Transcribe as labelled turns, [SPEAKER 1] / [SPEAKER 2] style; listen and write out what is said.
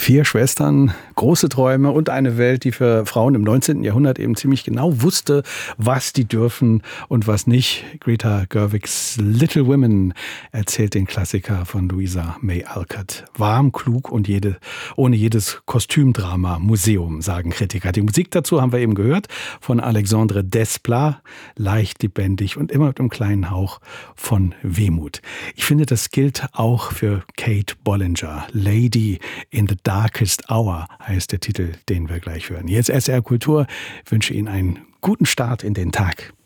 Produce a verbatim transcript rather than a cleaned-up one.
[SPEAKER 1] Vier Schwestern, große Träume und eine Welt, die für Frauen im neunzehnten Jahrhundert eben ziemlich genau wusste, was die dürfen und was nicht. Greta Gerwigs Little Women erzählt den Klassiker von Louisa May Alcott. Warm, klug und jede, ohne jedes Kostümdrama. Museum, sagen Kritiker. Die Musik dazu haben wir eben gehört von Alexandre Desplat. Leicht, lebendig und immer mit einem kleinen Hauch von Wehmut. Ich finde, das gilt auch für Kate Bollinger. Lady in the Darkest Hour heißt der Titel, den wir gleich hören. Jetzt S R Kultur. Ich wünsche Ihnen einen guten Start in den Tag.